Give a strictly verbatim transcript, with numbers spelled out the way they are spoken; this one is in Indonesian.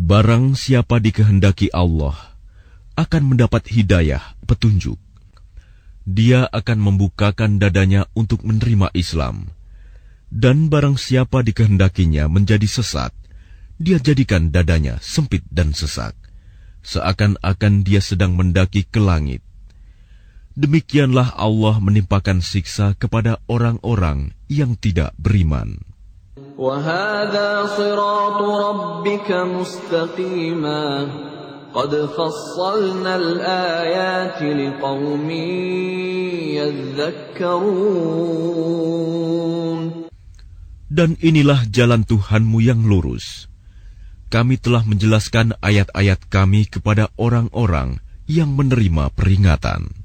Barang siapa dikehendaki Allah akan mendapat hidayah, petunjuk. Dia akan membukakan dadanya untuk menerima Islam. Dan barang siapa dikehendakinya menjadi sesat, dia jadikan dadanya sempit dan sesak, seakan-akan dia sedang mendaki ke langit. Demikianlah Allah menimpakan siksa kepada orang-orang yang tidak beriman. وَهَذَا صِرَاطُ رَبِّكَ مُسْتَقِيمًا قَدْ فَصَّلْنَا الْآيَاتِ لِقَوْمٍ يَذَّكَّرُونَ. Dan inilah jalan Tuhanmu yang lurus. Kami telah menjelaskan ayat-ayat kami kepada orang-orang yang menerima peringatan.